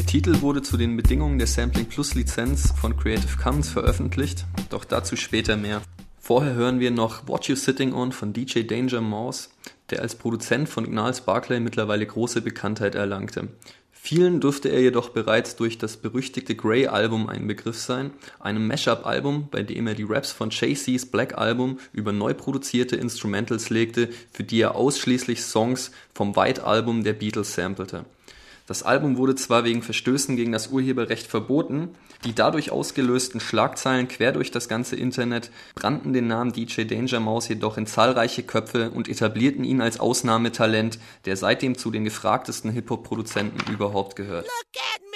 Titel wurde zu den Bedingungen der Sampling Plus Lizenz von Creative Commons veröffentlicht, doch dazu später mehr. Vorher hören wir noch What You Sitting On von DJ Danger Mouse, der als Produzent von Gnarls Barkley mittlerweile große Bekanntheit erlangte. Vielen dürfte er jedoch bereits durch das berüchtigte Grey-Album ein Begriff sein, einem Mashup-Album, bei dem er die Raps von Jay-Z's Black Album über neu produzierte Instrumentals legte, für die er ausschließlich Songs vom White-Album der Beatles samplte. Das Album wurde zwar wegen Verstößen gegen das Urheberrecht verboten, die dadurch ausgelösten Schlagzeilen quer durch das ganze Internet brannten den Namen DJ Danger Mouse jedoch in zahlreiche Köpfe und etablierten ihn als Ausnahmetalent, der seitdem zu den gefragtesten Hip-Hop-Produzenten überhaupt gehört.